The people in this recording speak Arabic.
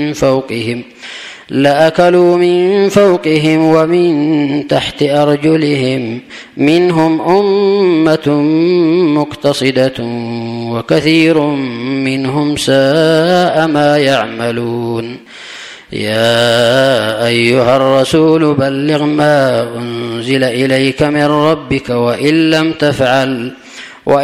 فوقهم لأكلوا من فوقهم ومن تحت أرجلهم منهم أمة مقتصدة وكثير منهم ساء ما يعملون. يا أيها الرسول بلغ ما أنزل إليك من ربك وإن لم تفعل